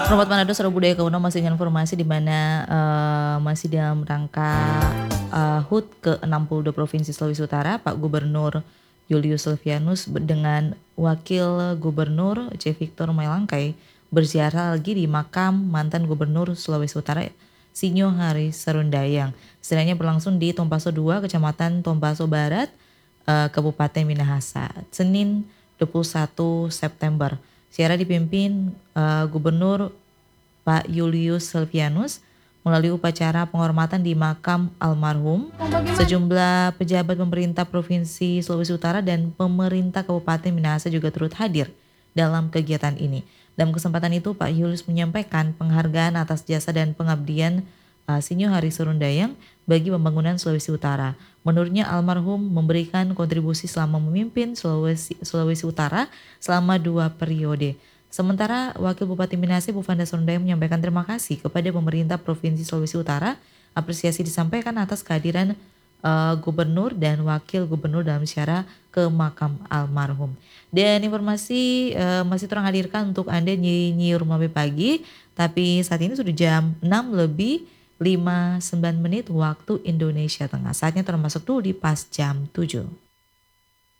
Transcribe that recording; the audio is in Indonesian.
Rombongan Manado Sora Budaya Kauno masih dengan informasi di mana, masih dalam rangka, HUT ke-62 Provinsi Sulawesi Utara, Pak Gubernur Julius Silvianus dengan Wakil Gubernur C. Victor Mailangkai berziarah lagi di makam mantan Gubernur Sulawesi Utara, Sinyo Hari Serundayang. Setidaknya berlangsung di Tompaso 2, Kecamatan Tompaso Barat, Kabupaten Minahasa, Senin 21 September. Ziarah dipimpin Gubernur Pak Julius Silvianus melalui upacara penghormatan di makam almarhum. Sejumlah pejabat pemerintah Provinsi Sulawesi Utara dan pemerintah Kabupaten Minahasa juga turut hadir dalam kegiatan ini. Dalam kesempatan itu Pak Julius menyampaikan penghargaan atas jasa dan pengabdian Sinyo Hari Serundayang bagi pembangunan Sulawesi Utara. Menurutnya almarhum memberikan kontribusi selama memimpin Sulawesi Utara selama 2 periode. Sementara Wakil Bupati Minahasa Bu Vanda Serundayang menyampaikan terima kasih kepada pemerintah Provinsi Sulawesi Utara. Apresiasi disampaikan atas kehadiran Gubernur dan Wakil Gubernur dalam ziarah ke makam almarhum. Dan informasi masih terang hadirkan untuk Anda Nyi Rumabe pagi, tapi saat ini sudah jam 6:59 waktu Indonesia Tengah. Saatnya termasuk dulu di pas jam 7.